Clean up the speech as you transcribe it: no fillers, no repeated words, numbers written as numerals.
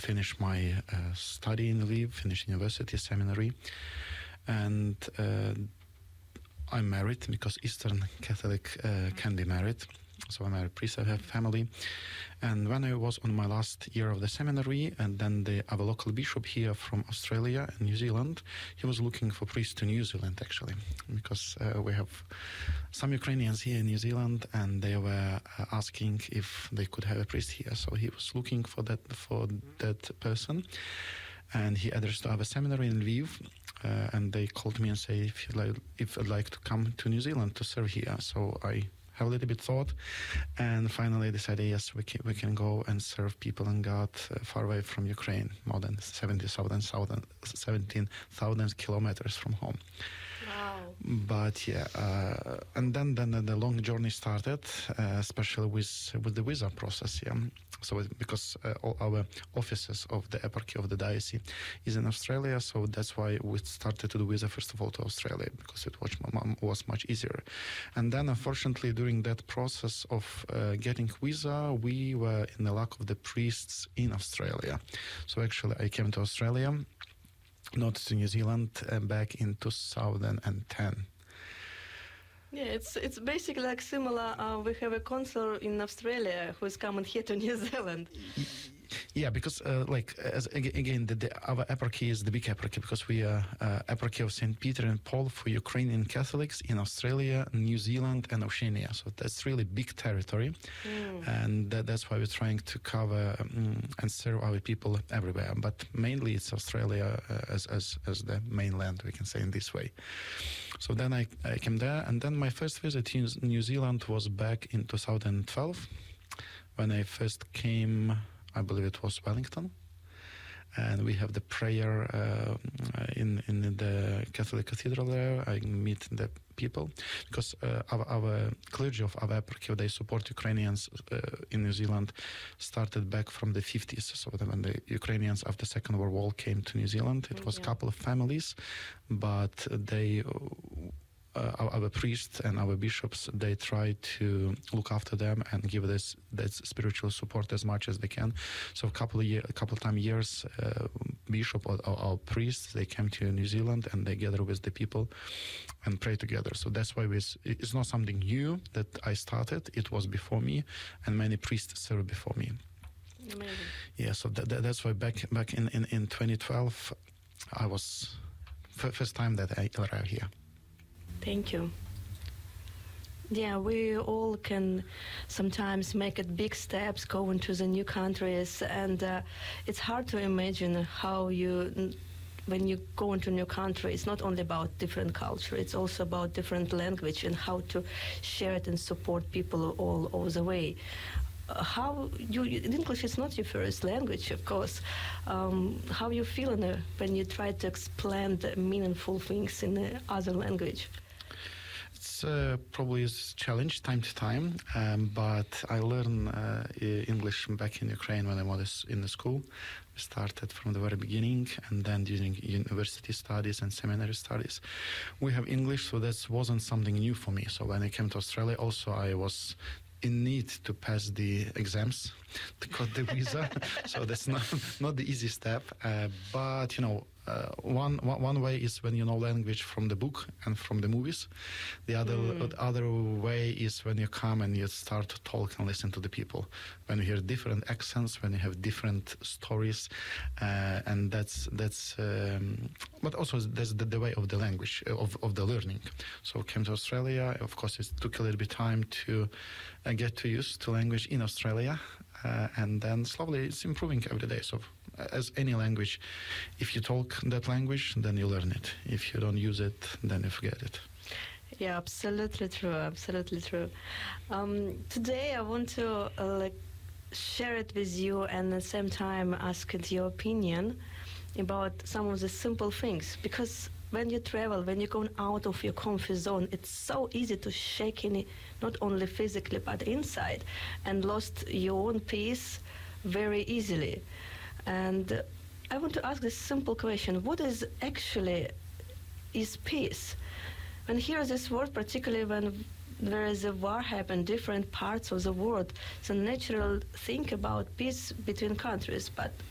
finish my study in Lviv, finish university, seminary, and I'm married because Eastern Catholic can be married. So I'm a priest, I have family. And when I was on my last year of the seminary, and then our local bishop here from Australia and New Zealand, he was looking for priests to New Zealand, actually, because we have some Ukrainians here in New Zealand, and they were asking if they could have a priest here. So he was looking for that person, and he addressed our seminary in Lviv. And they called me and say if I'd like to come to New Zealand to serve here. So I have a little bit thought, and finally decided yes, we can go and serve people and God far away from Ukraine, more than 17,000 kilometers from home. Wow! But yeah, and then the long journey started, especially with the visa process. Yeah. So because all our offices of the eparchy of the diocese is in Australia, so that's why we started to do visa first of all to Australia, because it was much easier. And then unfortunately during that process of getting visa, we were in the lack of the priests in Australia. So actually I came to Australia, not to New Zealand, back in 2010. Yeah, it's basically like similar. We have a consul in Australia who is coming here to New Zealand. Yeah, because again, our eparchy is the big eparchy, because we are eparchy of St. Peter and Paul for Ukrainian Catholics in Australia, New Zealand, and Oceania. So that's really big territory, and that's why we're trying to cover and serve our people everywhere. But mainly it's Australia as the mainland, we can say in this way. So then I came there, and then my first visit to New Zealand was back in 2012, when I first came. I believe it was Wellington, and we have the prayer in the Catholic Cathedral there. I meet the people, because our clergy of our eparchy, they support Ukrainians in New Zealand, started back from the 50s. So when the Ukrainians after Second World War came to New Zealand, it was a couple of families, but they. Our priests and our bishops, they try to look after them and give that spiritual support as much as they can. So a couple of years, bishop or our priests, they came to New Zealand and they gather with the people and pray together. So that's why it's not something new that I started. It was before me, and many priests served before me. Amazing. Yeah, so that's why back in 2012, I was first time that I arrived here. Thank you. Yeah, we all can sometimes make it big steps, go into the new countries, and it's hard to imagine how when you go into a new country, it's not only about different culture, it's also about different language and how to share it and support people all over the way. English is not your first language, of course. How you feel when you try to explain the meaningful things in other language? It's probably a challenge time to time, but I learned English back in Ukraine when I was in the school. We started from the very beginning, and then during university studies and seminary studies, we have English, so that wasn't something new for me. So when I came to Australia, also I was in need to pass the exams to get the visa. So that's not the easy step, but one way is when you know language from the book and from the movies. The other way is when you come and you start to talk and listen to the people, when you hear different accents, when you have different stories, and that's but also that's the way of the language of the learning. So came to Australia, of course it took a little bit time to get to used to language in Australia, and then slowly it's improving every day. So as any language, if you talk that language, then you learn it. If you don't use it, then you forget it. Yeah, absolutely true. Absolutely true. Today I want to share it with you, and at the same time ask your opinion about some of the simple things, because when you travel, when you're going out of your comfort zone, it's so easy to shake in, not only physically but inside, and lost your own peace very easily. And I want to ask this simple question: what is peace? When you hear this word, particularly when there is a war happening in different parts of the world, it's a natural thing about peace between countries. But